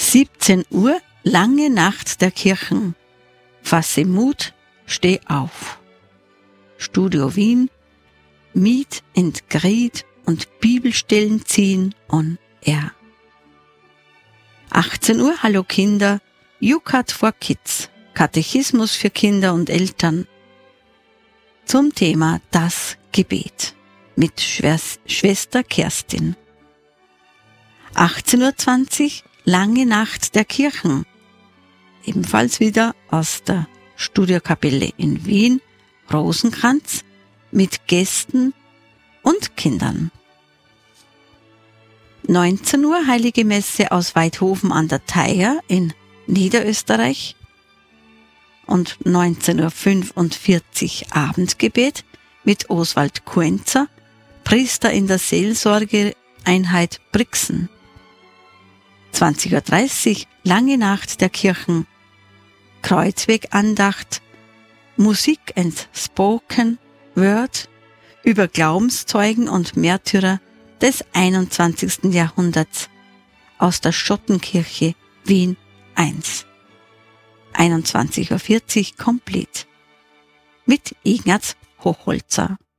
17 Uhr, lange Nacht der Kirchen. Fasse Mut, steh auf. Studio Wien, Meet and Greet und Bibelstellen ziehen on air. 18 Uhr, Hallo Kinder, UCAT for Kids, Katechismus für Kinder und Eltern. Zum Thema das Gebet mit Schwester Kerstin. 18.20 Uhr, lange Nacht der Kirchen. Ebenfalls wieder aus der Studiokapelle in Wien, Rosenkranz, mit Gästen und Kindern. 19 Uhr, Heilige Messe aus Weidhofen an der Theier in Niederösterreich. Und 19.45 Uhr Abendgebet mit Oswald Kuenzer, Priester in der Seelsorgeeinheit Brixen. 20.30 Uhr, lange Nacht der Kirchen, Kreuzwegandacht, Musik and Spoken Word über Glaubenszeugen und Märtyrer des 21. Jahrhunderts aus der Schottenkirche Wien 1. 21.40 Uhr komplett mit Ignaz Hochholzer.